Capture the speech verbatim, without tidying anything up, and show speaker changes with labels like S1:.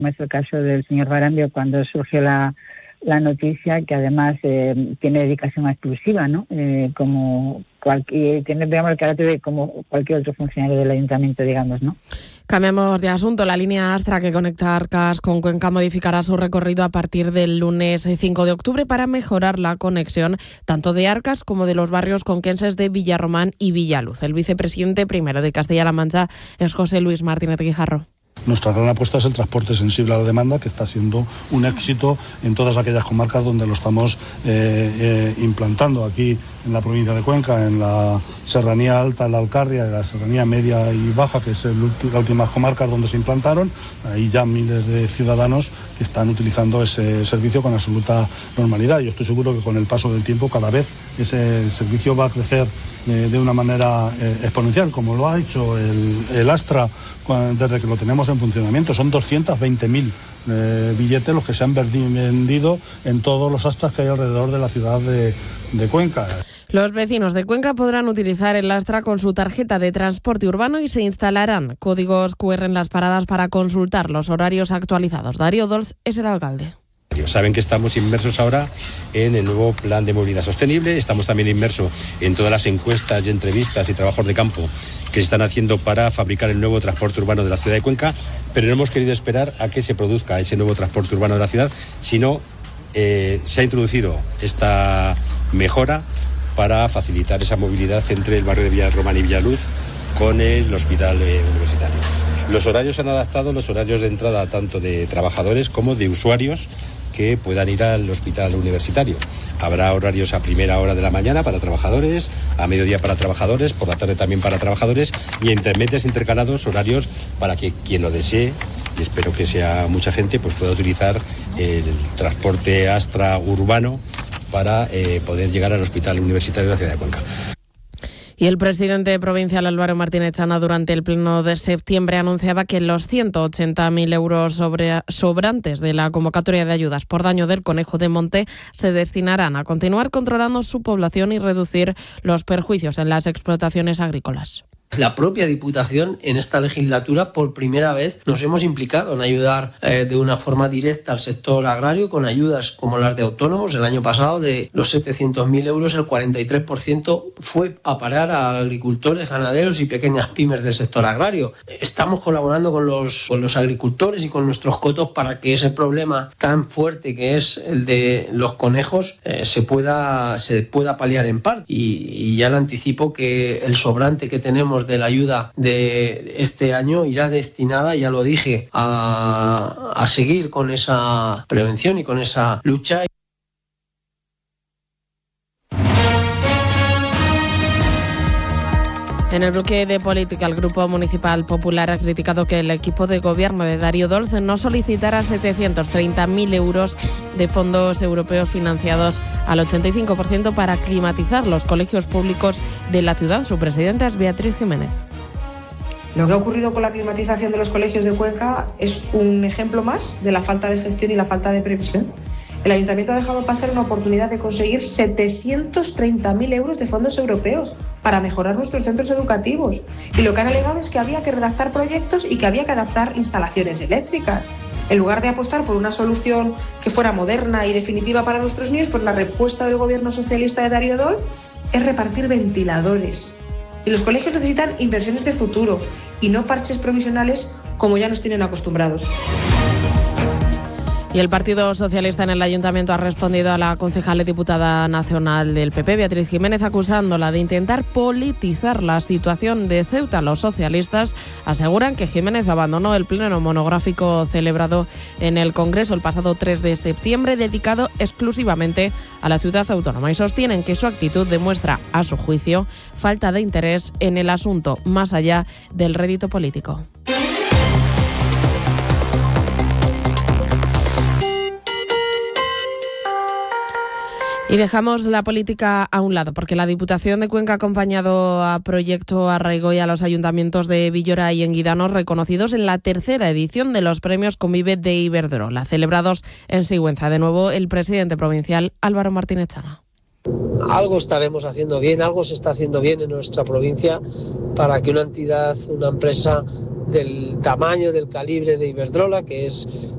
S1: como es el caso del señor Barambio, cuando surgió la, la noticia, que además eh, tiene dedicación exclusiva, ¿no? Eh, como cualquier, tiene, digamos, el carácter de como cualquier otro funcionario del ayuntamiento, digamos, ¿no?
S2: Cambiamos de asunto. La línea Astra que conecta Arcas con Cuenca modificará su recorrido a partir del lunes cinco de octubre para mejorar la conexión tanto de Arcas como de los barrios conquenses de Villarromán y Villaluz. El vicepresidente primero de Castilla-La Mancha es José Luis Martínez Guijarro.
S3: Nuestra gran apuesta es el transporte sensible a la demanda, que está siendo un éxito en todas aquellas comarcas donde lo estamos eh, eh, implantando. Aquí en la provincia de Cuenca, en la serranía alta, en la Alcarria, en la serranía media y baja, que es el, la última comarca donde se implantaron, hay ya miles de ciudadanos que están utilizando ese servicio con absoluta normalidad. Yo estoy seguro que con el paso del tiempo cada vez ese servicio va a crecer eh, de una manera eh, exponencial, como lo ha hecho el, el Astra desde que lo tenemos en funcionamiento. Son doscientos veinte mil eh, billetes los que se han vendido en todos los Astras que hay alrededor de la ciudad de, de Cuenca.
S2: Los vecinos de Cuenca podrán utilizar el Astra con su tarjeta de transporte urbano y se instalarán códigos cu erre en las paradas para consultar los horarios actualizados. Darío Dolz es el alcalde.
S4: Saben que estamos inmersos ahora en el nuevo plan de movilidad sostenible, estamos también inmersos en todas las encuestas y entrevistas y trabajos de campo que se están haciendo para fabricar el nuevo transporte urbano de la ciudad de Cuenca, pero no hemos querido esperar a que se produzca ese nuevo transporte urbano de la ciudad, sino eh, se ha introducido esta mejora para facilitar esa movilidad entre el barrio de Villarromán y Villaluz con el hospital eh, universitario. Los horarios se han adaptado, los horarios de entrada tanto de trabajadores como de usuarios que puedan ir al hospital universitario. Habrá horarios a primera hora de la mañana para trabajadores, a mediodía para trabajadores, por la tarde también para trabajadores y en intermedios intercalados horarios para que quien lo desee, y espero que sea mucha gente, pues pueda utilizar el transporte Astra urbano para eh, poder llegar al hospital universitario de la ciudad de Cuenca.
S2: Y el presidente provincial Álvaro Martínez Chana durante el pleno de septiembre anunciaba que los ciento ochenta mil euros sobre, sobrantes de la convocatoria de ayudas por daño del conejo de monte se destinarán a continuar controlando su población y reducir los perjuicios en las explotaciones agrícolas.
S5: La propia Diputación en esta legislatura por primera vez nos hemos implicado en ayudar eh, de una forma directa al sector agrario con ayudas como las de autónomos. El año pasado de los setecientos mil euros el cuarenta y tres por ciento fue a parar a agricultores, ganaderos y pequeñas pymes del sector agrario. Estamos colaborando con los, con los agricultores y con nuestros cotos para que ese problema tan fuerte que es el de los conejos eh, se pueda, se pueda paliar en parte. Y, y ya le anticipo que el sobrante que tenemos de la ayuda de este año irá destinada, ya lo dije, a, a seguir con esa prevención y con esa lucha.
S2: En el bloque de política, el Grupo Municipal Popular ha criticado que el equipo de gobierno de Darío Dolz no solicitara setecientos treinta mil euros de fondos europeos financiados al ochenta y cinco por ciento para climatizar los colegios públicos de la ciudad. Su presidenta es Beatriz Jiménez.
S6: Lo que ha ocurrido con la climatización de los colegios de Cuenca es un ejemplo más de la falta de gestión y la falta de previsión. El Ayuntamiento ha dejado pasar una oportunidad de conseguir setecientos treinta mil euros de fondos europeos para mejorar nuestros centros educativos. Y lo que han alegado es que había que redactar proyectos y que había que adaptar instalaciones eléctricas. En lugar de apostar por una solución que fuera moderna y definitiva para nuestros niños, pues la respuesta del gobierno socialista de Darío Dolz es repartir ventiladores. Y los colegios necesitan inversiones de futuro y no parches provisionales como ya nos tienen acostumbrados.
S2: Y el Partido Socialista en el Ayuntamiento ha respondido a la concejal y diputada nacional del P P, Beatriz Jiménez, acusándola de intentar politizar la situación de Ceuta. Los socialistas aseguran que Jiménez abandonó el pleno monográfico celebrado en el Congreso el pasado tres de septiembre, dedicado exclusivamente a la ciudad autónoma, y sostienen que su actitud demuestra, a su juicio, falta de interés en el asunto, más allá del rédito político. Y dejamos la política a un lado, porque la Diputación de Cuenca ha acompañado a Proyecto Arraigo y a los ayuntamientos de Villora y Enguidanos reconocidos en la tercera edición de los premios Convive de Iberdrola, celebrados en Sigüenza. De nuevo, el presidente provincial Álvaro Martínez Chana.
S5: Algo estaremos haciendo bien, algo se está haciendo bien en nuestra provincia para que una entidad, una empresa del tamaño, del calibre de Iberdrola, que es